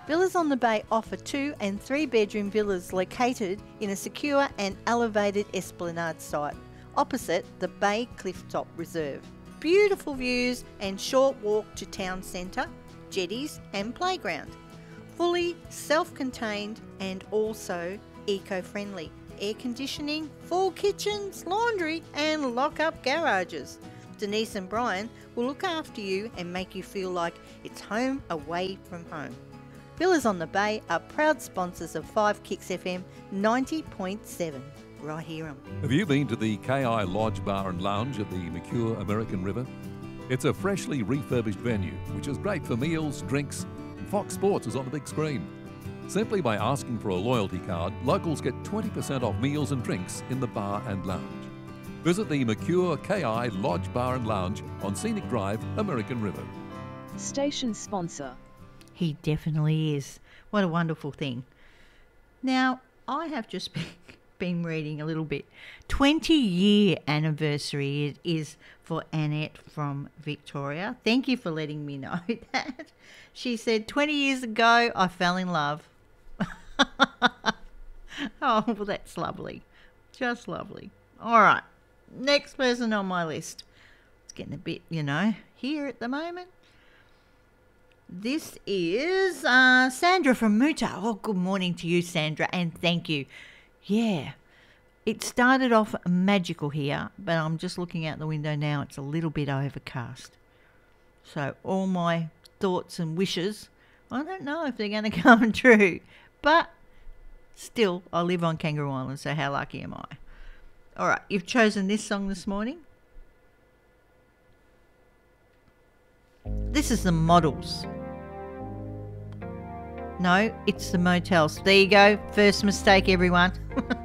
Villas on the Bay offer 2 and 3 bedroom villas located in a secure and elevated esplanade site opposite the Bay Clifftop Reserve. Beautiful views and short walk to town centre, jetties and playground. Fully self-contained and also eco-friendly. Air conditioning, full kitchens, laundry and lock-up garages. Denise and Brian will look after you and make you feel like it's home away from home. Villas on the Bay are proud sponsors of 5 Kicks FM 90.7 right here on. Have you been to the KI Lodge Bar and Lounge at the Mercure American River? It's a freshly refurbished venue which is great for meals, drinks, and Fox Sports is on the big screen. Simply by asking for a loyalty card, locals get 20% off meals and drinks in the bar and lounge. Visit the Mercure KI Lodge Bar and Lounge on Scenic Drive, American River. Station sponsor. He definitely is. What a wonderful thing. Now, I have just been reading a little bit. 20-year anniversary it is for Annette from Victoria. Thank you for letting me know that. She said, 20 years ago, I fell in love. Oh, well, that's lovely. Just lovely. All right. Next person on my list. It's getting a bit, here at the moment. This is Sandra from Muta. Oh, good morning to you, Sandra, and thank you. Yeah, it started off magical here, but I'm just looking out the window now. It's a little bit overcast. So all my thoughts and wishes, I don't know if they're going to come true, but still, I live on Kangaroo Island, so how lucky am I? All right, you've chosen this song this morning. This is the Models. No, it's the Motels. There you go. First mistake, everyone.